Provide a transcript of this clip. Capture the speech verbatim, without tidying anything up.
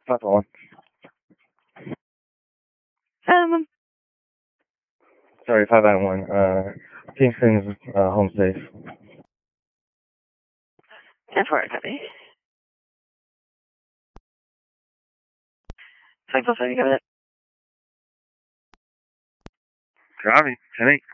five one. Um, Sorry, five nine one. Uh, Kingston's uh, home safe. ten four, copy. Cycle seven, you got it? Copy. ten eight.